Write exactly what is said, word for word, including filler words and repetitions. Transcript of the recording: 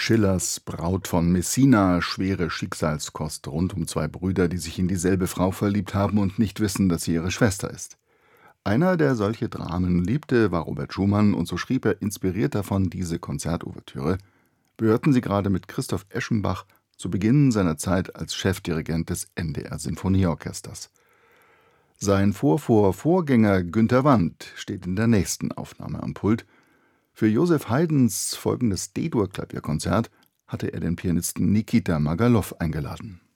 Schillers Braut von Messina, schwere Schicksalskost rund um zwei Brüder, die sich in dieselbe Frau verliebt haben und nicht wissen, dass sie ihre Schwester ist. Einer, der solche Dramen liebte, war Robert Schumann, und so schrieb er inspiriert davon diese Konzertouvertüre. Wir hörten sie gerade mit Christoph Eschenbach zu Beginn seiner Zeit als Chefdirigent des N D R-Sinfonieorchesters. Sein Vorvorvorgänger Günter Wandt steht in der nächsten Aufnahme am Pult. Für Joseph Haydns folgendes D-Dur-Klavierkonzert hatte er den Pianisten Nikita Magalow eingeladen.